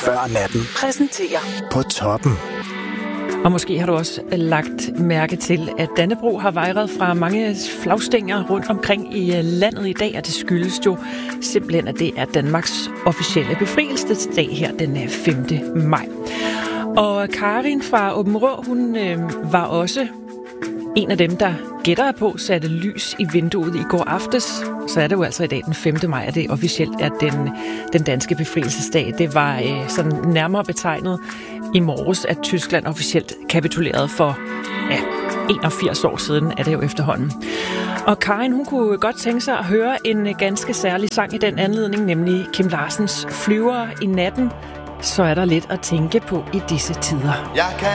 Før natten. Præsenterer På toppen. Og måske har du også lagt mærke til, at Dannebrog har vejret fra mange flagstænger rundt omkring i landet i dag, og det skyldes jo simpelthen, at det er Danmarks officielle befrielsesdag her den 5. maj. Og Karin fra Aabenraa, hun var også en af dem, der gætter på, satte lys i vinduet i går aftes. Så er det jo altså i dag den 5. maj, at det officielt er den danske befrielsesdag. Det var sådan nærmere betegnet i morges, at Tyskland officielt kapitulerede for 81 år siden, er det jo efterhånden. Og Karin, hun kunne godt tænke sig at høre en ganske særlig sang i den anledning, nemlig Kim Larsens Flyvere i natten. Så er der lidt at tænke på i disse tider.